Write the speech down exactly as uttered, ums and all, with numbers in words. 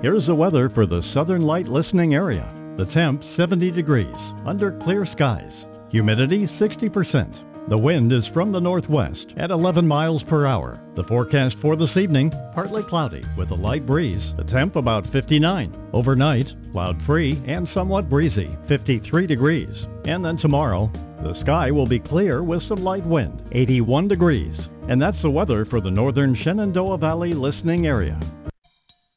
Here's the weather for the Southern Light listening area. The temp seventy degrees, under clear skies. Humidity sixty percent. The wind is from the northwest at eleven miles per hour. The forecast for this evening, partly cloudy with a light breeze. The temp about fifty-nine. Overnight, cloud-free and somewhat breezy, fifty-three degrees. And then tomorrow, the sky will be clear with some light wind, eighty-one degrees. And that's the weather for the northern Shenandoah Valley listening area.